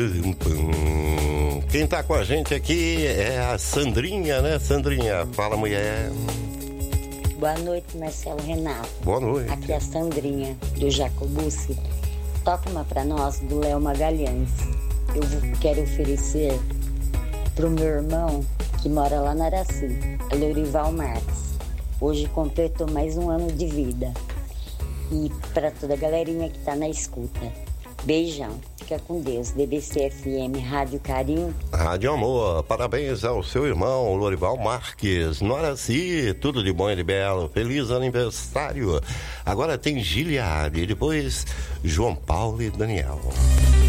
Quem tá com a gente aqui é a Sandrinha, né, Sandrinha? Fala, mulher. Boa noite, Marcelo Renato. Boa noite. Aqui é a Sandrinha, do Jacobucci. Toca uma pra nós, do Léo Magalhães. Eu quero oferecer pro meu irmão, que mora lá na Araci, Lorival Marques. Hoje completou mais um ano de vida. E pra toda a galerinha que tá na escuta. Beijão. Fica com Deus. DBC FM, Rádio Carinho. Rádio Amor, parabéns ao seu irmão Lorival Marques. No Araci, tudo de bom e de belo. Feliz aniversário. Agora tem Giliade, depois João Paulo e Daniel.